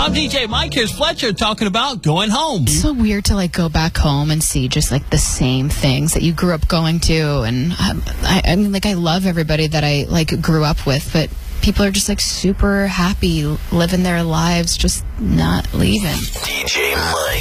I'm DJ Mike. Here's Fletcher talking about going home. It's so weird to go back home and see just the same things that you grew up going to. And I mean, I love everybody that I grew up with, but people are just super happy living their lives, just not leaving. DJ Mike.